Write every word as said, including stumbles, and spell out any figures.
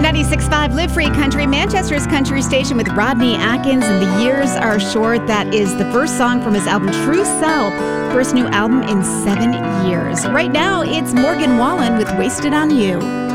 ninety-six point five Live Free Country, Manchester's country station with Rodney Atkins, and The Years Are Short. That is the first song from his album True Self, first new album in seven years. Right now, it's Morgan Wallen with Wasted on You.